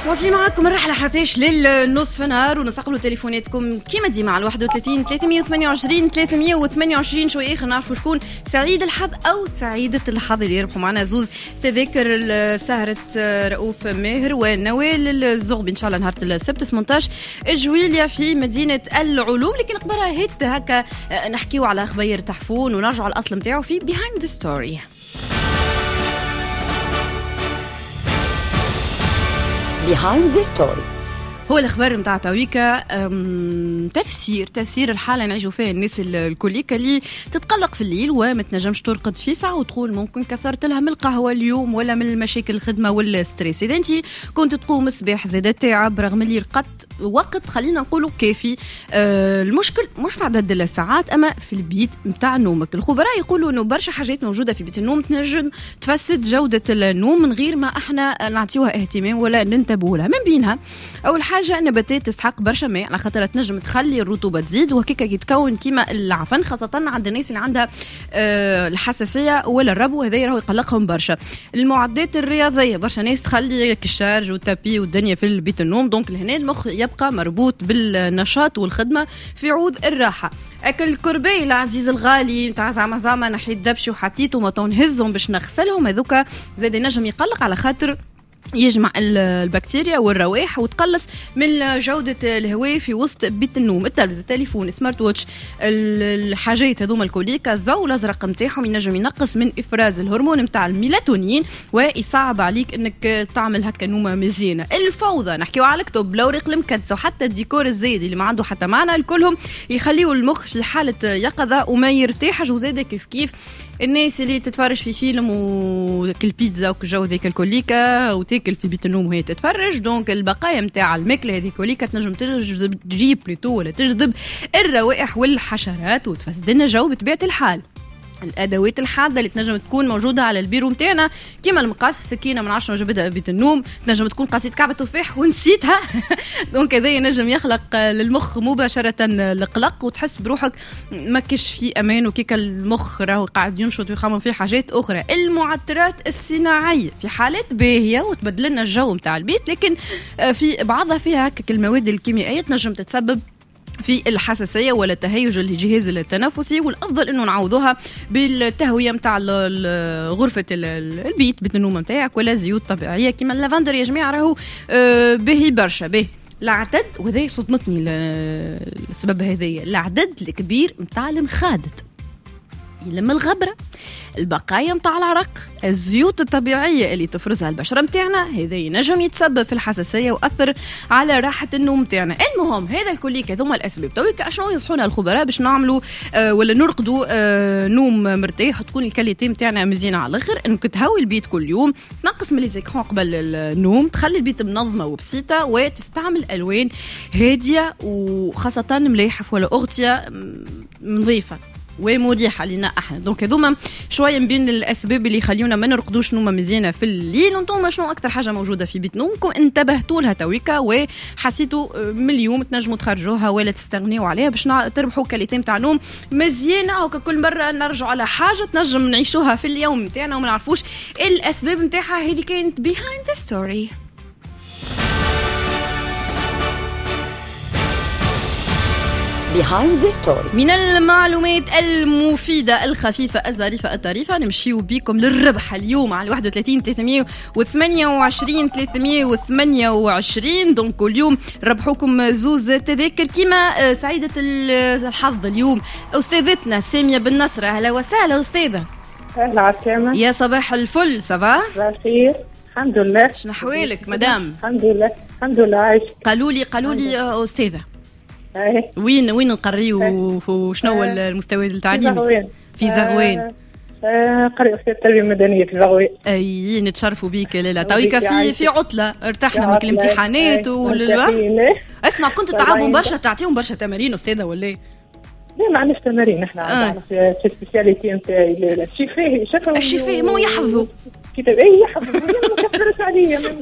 واصلين معاكم الرحلة حتىش للنصف نهار ونستقبلوا تليفوناتكم كيما ديما على 31 328 328 شوي آخر نعرفوا شكون سعيد الحظ أو سعيدة الحظ اللي يربحوا معنا زوز تذاكر سهرة رؤوف ماهر ونوال الزغبي إن شاء الله نهار السبت 18 جويليا في مدينة العلوم. لكن قبلها هيت هكا نحكيو على خبير تحفون ونرجعوا على الأصل متاعو في Behind the Story. Behind the Story هو الأخبار متاع تويكا تفسير الحالة نعيشوا فيها الناس الكوليكا اللي تتقلق في الليل وما تنجمش ترقد في ساعة وتقول ممكن كثرت لها من القهوة اليوم ولا من المشاكل الخدمة والستريس. إذا أنت كنت تقوم الصباح زادت تعب رغم اللي رقدت وقت خلينا نقولوا كافي، المشكل مش في عدد الساعات أما في البيت متاع نومك. الخبراء يقولوا إنه برشا حاجات موجودة في بيت النوم تنجم تفسد جودة النوم من غير ما احنا نعطيوها اهتمام ولا ننتبهوا لها. من بينها أول حاجة النباتات تستحق برشا ماء على خاطر تنجم تخلي الرطوبة تزيد وهكاك يتكون كيما العفن، خاصة عند الناس اللي عندها الحساسية ولا الربو، هذا راهو يقلقهم برشا. المعدات الرياضية برشا ناس تخلي كالشارج والتابي والدنيا في البيت النوم، دونك لهنا المخ يبقى مربوط بالنشاط والخدمة في عود الراحة. أكل الكربي العزيز الغالي نتاع زعما نحيد دبشي وحطيته ما تنهزهم باش نغسلهم، هذوك زاد نجم يقلق على خاطر يجمع البكتيريا والروائح وتقلص من جودة الهواء في وسط بيت النوم. التلفزة، التليفون، سمارت ووتش، الحاجات هذوما الكوليكا الضوء الأزرق متاعهم ينجم ينقص من إفراز الهرمون متاع الميلاتونين ويصعب عليك إنك تعمل هكا نومة مزيانة. الفوضى نحكيو على الكتب، الأوراق المكدسة وحتى الديكور الزايد اللي ما عنده حتى معنى، الكلهم يخليوا المخ في حالة يقظة وما يرتاحش. وزاده كيف الناس اللي تتفرج في فيلم وكل بيتزا وكجو ذيك الكوليكا وتاكل في بيت النوم وهي تتفرج، دونك البقايا متاع الماكله هذه كوليكا تنجم تجيب بلوتو ولا تجذب الروائح والحشرات وتفسد لنا جو بطبيعه الحال. الادوات الحاده اللي تنجم تكون موجوده على البيرو متاعنا كيما المقاس، السكينه من 10 جبدها بيت النوم، تنجم تكون قصيت كعبه تفاح ونسيتها دونك هذا ينجم يخلق للمخ مباشره القلق وتحس بروحك ما كش في امان وكيك المخ راهو قاعد ينشط ويخمم في حاجات اخرى. المعطرات الصناعيه في حالات باهيه وتبدل لنا الجو متاع البيت، لكن في بعضها فيها هكاك المواد الكيميائيه تنجم تتسبب في الحساسية ولا تهيج الجهاز التنفسي، والأفضل إنه نعوضوها بالتهوية متاع غرفة البيت بيت النوم متاعك ولا زيوت طبيعية كما اللافندر يا جماعة راهو باهي برشا. به العدد وهذا صدمتني السبب هذايا، العدد الكبير متاع المخادط لما الغبرة، البقايا متاع العرق، الزيوت الطبيعية اللي تفرزها البشرة متاعنا، هذا ينجم يتسبب في الحساسية وأثر على راحة النوم متاعنا. المهم هذا الكل هذوما الأسباب. تويك أشنو ينصحونا الخبراء باش نعملوا ولا نرقدوا نوم مرتاح وتكون الكاليتي متاعنا مزيانة على الآخر؟ إنك تهوي البيت كل يوم، تنقص من ليزيكرون قبل النوم، تخلي البيت منظمة وبسيطة وتستعمل ألوان هادية وخاصة ملاحف ولا أغطية نظيفة ومريحه لنا احنا. دونك هذوما شويه من بين الاسباب اللي يخليونا ما نرقدوش نومه مزيانه في الليل. وانتم شنو اكثر حاجه موجوده في بيت نومكم انتبهتوا لها تويكا وحسيتوا من اليوم تنجموا تخرجوها ولا تستغنيوا عليها باش تربحوا كاليتي نتاع نوم مزيانه؟ وكل مره نرجعوا على حاجه تنجم نعيشوها في اليوم نتاعنا وما نعرفوش الاسباب نتاعها. هذه كانت Behind the Story. Behind the Story. من المعلومات المفيدة الخفيفة الظريفة الطريفة نمشيو بيكم للربح اليوم على 31 328 328. دونك اليوم ربحوكم زوز تذاكر كيما سعيدة الحظ اليوم أستاذتنا سامية بن نصر. أهلا وسهلا أستاذة. أهلا عسلامة. يا صباح الفل. صباح بخير الحمد لله. شنو أحوالك مدام؟ الحمد لله عايش. قالوا لي أستاذة وين نقريو وشنو هو المستوى التعليمي؟ في زغوان. قرية أستاذ التربية المدنية في زغوان. أي نتشرفوا بيك. لا تويكا في عطلة ارتحنا من الامتحانات اسمع كنت تعبوا برشا، تعطيهم برشا تمارين أستاذة ولا؟ لا ما عندناش تمارين احنا عندنا في السبيسياليتي نتاعي الشفاء مو يحفظوا كتاب اي يحفظوا ما كثرش عليا